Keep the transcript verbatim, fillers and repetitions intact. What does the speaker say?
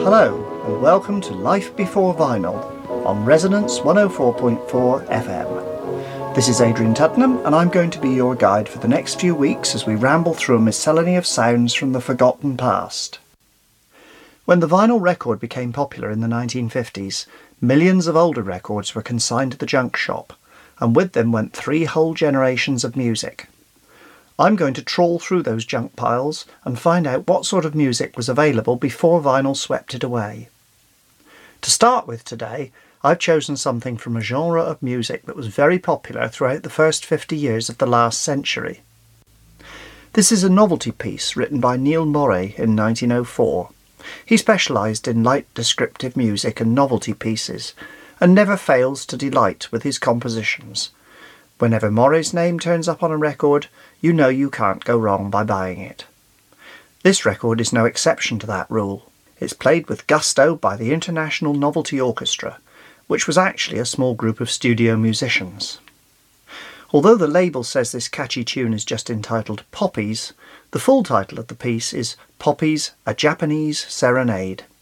Hello and welcome to Life Before Vinyl on Resonance one oh four point four F M. This is Adrian Tuttenham and I'm going to be your guide for the next few weeks as we ramble through a miscellany of sounds from the forgotten past. When the vinyl record became popular in the nineteen fifties, millions of older records were consigned to the junk shop, and with them went three whole generations of music. I'm going to trawl through those junk piles and find out what sort of music was available before vinyl swept it away. To start with today, I've chosen something from a genre of music that was very popular throughout the first fifty years of the last century. This is a novelty piece written by Neil Moray in nineteen oh four. He specialised in light descriptive music and novelty pieces, and never fails to delight with his compositions. Whenever Moray's name turns up on a record, you know you can't go wrong by buying it. This record is no exception to that rule. It's played with gusto by the International Novelty Orchestra, which was actually a small group of studio musicians. Although the label says this catchy tune is just entitled Poppies, the full title of the piece is Poppies, a Japanese Serenade.